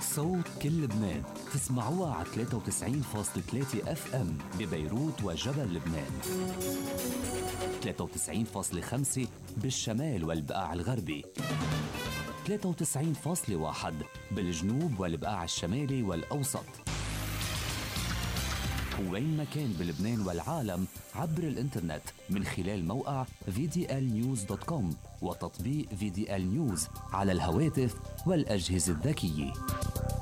صوت كل لبنان تسمعوها على 93.3 اف ام ببيروت وجبل لبنان، 93.5 بالشمال والبقاع الغربي، 93.1 بالجنوب والبقاع الشمالي والأوسط، وين ما كان بلبنان والعالم عبر الانترنت من خلال موقع VDLnews.com وتطبيق VDL News على الهواتف والأجهزة الذكية.